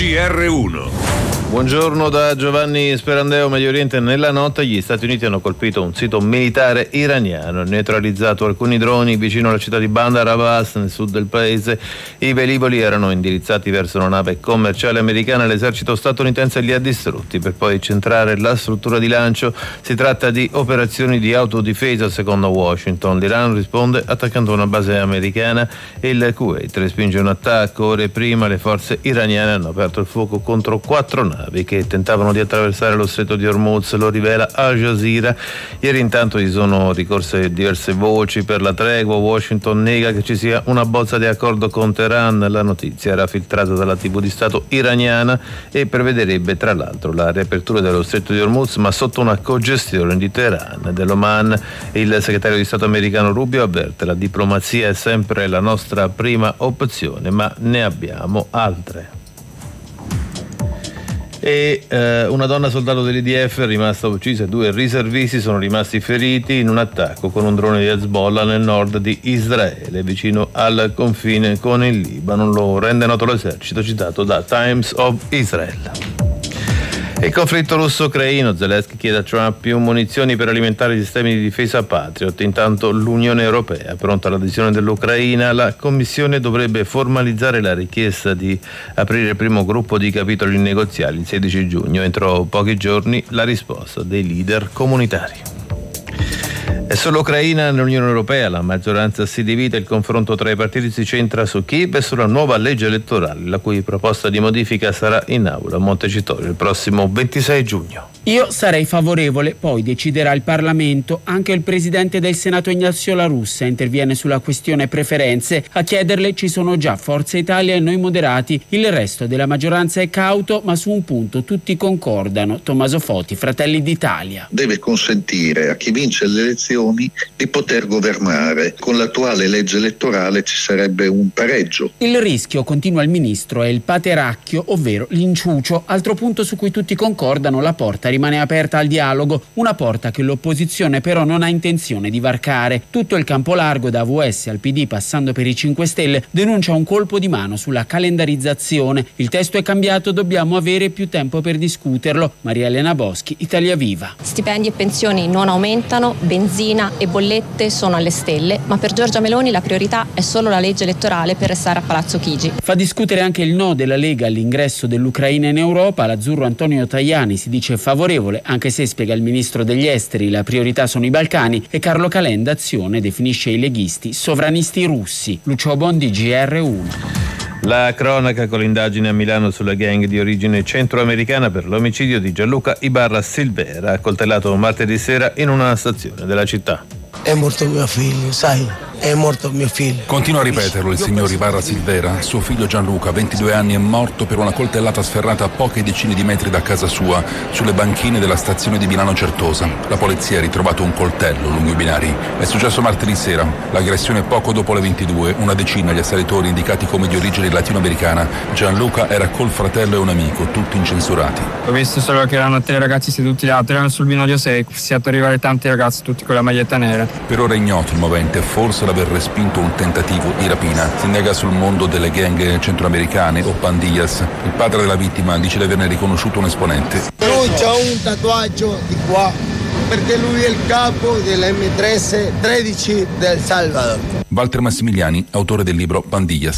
GR1. Buongiorno da Giovanni Sperandeo. Medio Oriente. Nella notte gli Stati Uniti hanno colpito un sito militare iraniano, neutralizzato alcuni droni vicino alla città di Bandar Abbas nel sud del paese. I velivoli erano indirizzati verso una nave commerciale americana e l'esercito statunitense li ha distrutti per poi centrare la struttura di lancio. Si tratta di operazioni di autodifesa secondo Washington. L'Iran risponde attaccando una base americana e il Kuwait respinge un attacco. Ore prima le forze iraniane hanno aperto il fuoco contro 4 navi che tentavano di attraversare lo stretto di Hormuz, lo rivela Al Jazeera. Ieri intanto gli sono ricorse diverse voci per la tregua. Washington nega che ci sia una bozza di accordo con Teheran. La notizia era filtrata dalla TV di Stato iraniana e prevederebbe tra l'altro la riapertura dello stretto di Hormuz, ma sotto una cogestione di Teheran e dell'Oman. Il segretario di Stato americano Rubio avverte: la diplomazia è sempre la nostra prima opzione, ma ne abbiamo altre. E una donna soldato dell'IDF è rimasta uccisa e 2 riservisti sono rimasti feriti in un attacco con un drone di Hezbollah nel nord di Israele, vicino al confine con il Libano. Lo rende noto l'esercito, citato da Times of Israel. Il conflitto russo-ucraino. Zelensky chiede a Trump più munizioni per alimentare i sistemi di difesa Patriot. Intanto l'Unione Europea è pronta all'adesione dell'Ucraina. La Commissione dovrebbe formalizzare la richiesta di aprire il primo gruppo di capitoli negoziali il 16 giugno. Entro pochi giorni la risposta dei leader comunitari. E sull'Ucraina nell'Unione Europea la maggioranza si divide, il confronto tra i partiti si centra su Kiev e sulla nuova legge elettorale, la cui proposta di modifica sarà in aula a Montecitorio il prossimo 26 giugno. Io sarei favorevole, poi deciderà il Parlamento. Anche il presidente del Senato Ignazio La Russa interviene sulla questione preferenze. A chiederle ci sono già Forza Italia e noi moderati. Il resto della maggioranza è cauto, ma su un punto tutti concordano. Tommaso Foti, Fratelli d'Italia. Deve consentire a chi vince le elezioni di poter governare. Con l'attuale legge elettorale ci sarebbe un pareggio. Il rischio, continua il ministro, è il pateracchio, ovvero l'inciucio. Altro punto su cui tutti concordano: la porta rimane aperta al dialogo, una porta che l'opposizione però non ha intenzione di varcare. Tutto il campo largo, da AVS al PD passando per i 5 Stelle, denuncia un colpo di mano sulla calendarizzazione. Il testo è cambiato, dobbiamo avere più tempo per discuterlo. Maria Elena Boschi, Italia Viva. Stipendi e pensioni non aumentano, benzina e bollette sono alle stelle, ma per Giorgia Meloni la priorità è solo la legge elettorale per restare a Palazzo Chigi. Fa discutere anche il no della Lega all'ingresso dell'Ucraina in Europa. L'azzurro Antonio Tajani si dice favorevole, anche se, spiega il ministro degli esteri, la priorità sono i Balcani, e Carlo Calenda Azione definisce i leghisti sovranisti russi. Lucio Bondi, GR1. La cronaca con l'indagine a Milano sulla gang di origine centroamericana per l'omicidio di Gianluca Ibarra Silvera, accoltellato martedì sera in una stazione della città. È morto mio figlio, sai? È morto mio figlio. Continua a ripeterlo il signor Ibarra Silvera. Suo figlio Gianluca, 22 anni, è morto per una coltellata sferrata a poche decine di metri da casa sua, sulle banchine della stazione di Milano Certosa. La polizia ha ritrovato un coltello lungo i binari. È successo martedì sera. L'aggressione poco dopo le 22. Una decina gli assalitori, indicati come di origine latinoamericana. Gianluca era col fratello e un amico, tutti incensurati. Ho visto solo che erano 3 ragazzi seduti là, erano sul binario 6, si è arrivare tanti ragazzi, tutti con la maglietta nera. Per ora è ignoto il movente, forse l'aver respinto un tentativo di rapina. Si nega sul mondo delle gang centroamericane o pandillas. Il padre della vittima dice di averne riconosciuto un esponente. Lui c'ha un tatuaggio di qua, perché lui è il capo dell'M13 del Salvador. Walter Massimiliani, autore del libro Pandillas.